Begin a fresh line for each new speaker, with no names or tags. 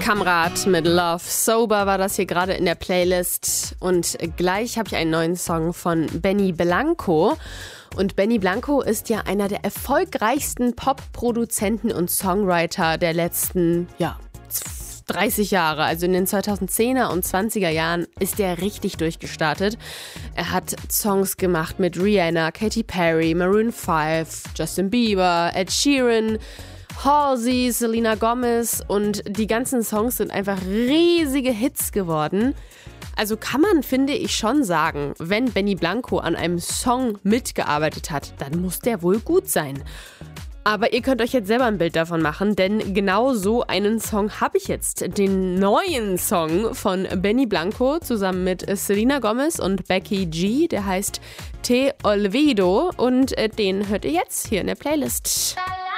Kamrat mit Love Sober war das hier gerade in der Playlist. Und gleich habe ich einen neuen Song von Benny Blanco. Und Benny Blanco ist ja einer der erfolgreichsten Pop-Produzenten und Songwriter der letzten, 30 Jahre. Also in den 2010er und 20er Jahren ist der richtig durchgestartet. Er hat Songs gemacht mit Rihanna, Katy Perry, Maroon 5, Justin Bieber, Ed Sheeran, Halsey, Selena Gomez und die ganzen Songs sind einfach riesige Hits geworden. Also kann man, finde ich, schon sagen, wenn Benny Blanco an einem Song mitgearbeitet hat, dann muss der wohl gut sein. Aber ihr könnt euch jetzt selber ein Bild davon machen, denn genau so einen Song habe ich jetzt. Den neuen Song von Benny Blanco zusammen mit Selena Gomez und Becky G. Der heißt Te Olvido und den hört ihr jetzt hier in der Playlist.